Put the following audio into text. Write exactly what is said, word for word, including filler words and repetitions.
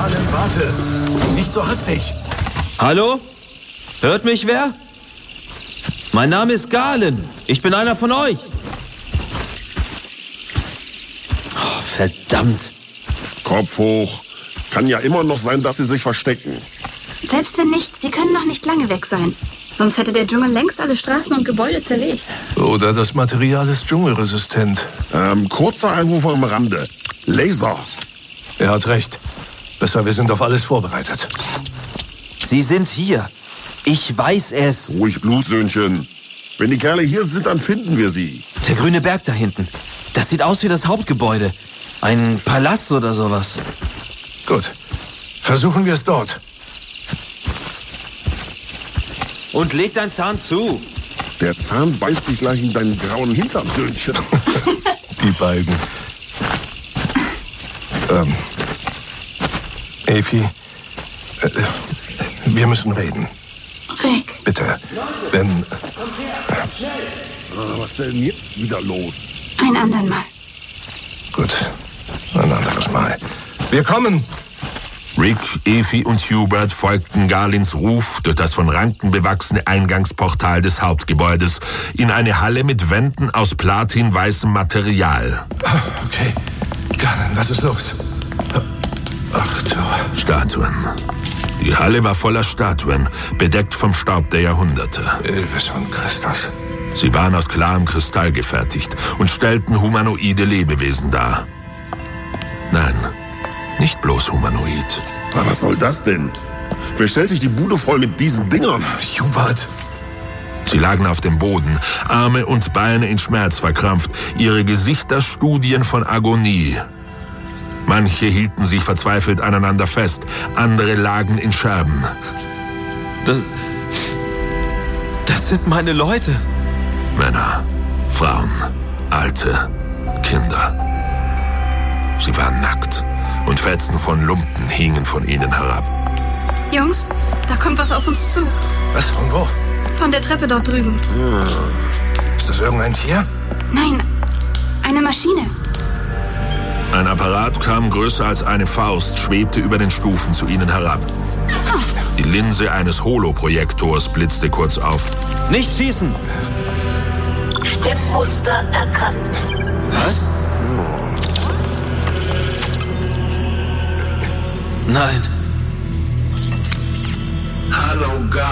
Galen, warte. Nicht so hastig. Hallo? Hört mich wer? Mein Name ist Galen. Ich bin einer von euch. Oh, verdammt. Kopf hoch. Kann ja immer noch sein, dass sie sich verstecken. Selbst wenn nicht, sie können noch nicht lange weg sein. Sonst hätte der Dschungel längst alle Straßen und Gebäude zerlegt. Oder das Material ist dschungelresistent. Ähm, kurzer Einwurf am Rande. Laser. Er hat recht. Besser, wir sind auf alles vorbereitet. Sie sind hier. Ich weiß es. Ruhig Blut, Söhnchen. Wenn die Kerle hier sind, dann finden wir sie. Der grüne Berg da hinten. Das sieht aus wie das Hauptgebäude. Ein Palast oder sowas. Gut. Versuchen wir es dort. Und leg deinen Zahn zu. Der Zahn beißt dich gleich in deinen grauen Hintern, Söhnchen. Die beiden. Ähm. Efi. Äh, wir müssen reden. Rick. Bitte. Wenn... Ah, was ist denn jetzt wieder los? Ein andern Mal. Gut. Ein anderes Mal. Wir kommen! Rick, Efi und Hubert folgten Galins Ruf durch das von Ranken bewachsene Eingangsportal des Hauptgebäudes in eine Halle mit Wänden aus platinweißem Material. Okay. Galen, was ist los? Ach du. Statuen. Die Halle war voller Statuen, bedeckt vom Staub der Jahrhunderte. Elvis und Christus. Sie waren aus klarem Kristall gefertigt und stellten humanoide Lebewesen dar. Nein, nicht bloß humanoid. Aber was soll das denn? Wer stellt sich die Bude voll mit diesen Dingern? Hubert. Sie lagen auf dem Boden, Arme und Beine in Schmerz verkrampft, ihre Gesichter Studien von Agonie. Manche hielten sich verzweifelt aneinander fest, andere lagen in Scherben. Das, das sind meine Leute. Männer, Frauen, Alte, Kinder. Sie waren nackt und Fetzen von Lumpen hingen von ihnen herab. Jungs, da kommt was auf uns zu. Was, von wo? Von der Treppe dort drüben. Hm. Ist das irgendein Tier? Nein, eine Maschine. Ein Apparat kam größer als eine Faust, schwebte über den Stufen zu ihnen herab. Die Linse eines Holoprojektors blitzte kurz auf. Nicht schießen! Stimmmuster erkannt. Was? Nein. Hallo, Galen.